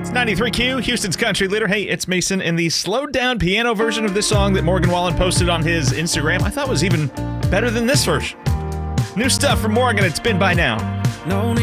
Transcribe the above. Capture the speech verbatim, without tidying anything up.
ninety-three Q, Houston's country leader. Hey, it's Mason, and the slowed down piano version of this song that Morgan Wallen posted on his Instagram, I thought was even better than this version. New stuff from Morgan, it's been by now. No